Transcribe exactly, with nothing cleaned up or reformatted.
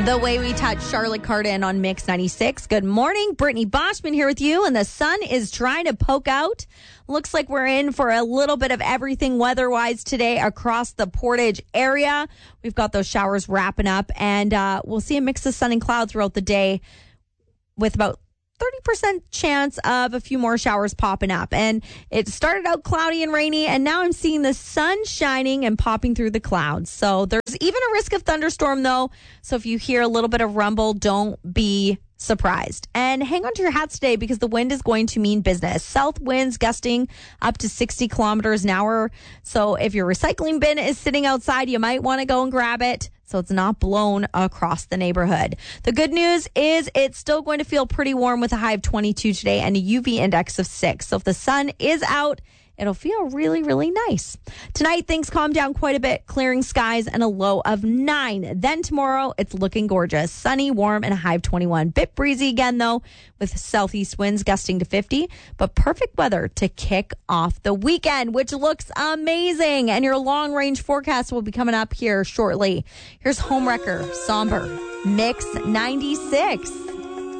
The Way We Touch, Charlotte Cardin on Mix ninety-six. Good morning. Brittany Boschman here with you, and the sun is trying to poke out. Looks like we're in for a little bit of everything weather-wise today across the Portage area. We've got those showers wrapping up, and uh, we'll see a mix of sun and cloud throughout the day with about thirty percent chance of a few more showers popping up. And it started out cloudy and rainy, and now I'm seeing the sun shining and popping through the clouds. So there's even a risk of thunderstorm, though. So if you hear a little bit of rumble, don't be surprised. And hang on to your hats today because the wind is going to mean business. South winds gusting up to sixty kilometers an hour. So if your recycling bin is sitting outside, you might want to go and grab it so it's not blown across the neighborhood. The good news is it's still going to feel pretty warm with a high of twenty-two today and a U V index of six. So if the sun is out, it'll feel really, really nice. Tonight, things calm down quite a bit, clearing skies and a low of nine. Then tomorrow, it's looking gorgeous. Sunny, warm, and a high of twenty-one. Bit breezy again, though, with southeast winds gusting to fifty. But perfect weather to kick off the weekend, which looks amazing. And your long-range forecast will be coming up here shortly. Here's Homewrecker, Somber, Mix ninety-six.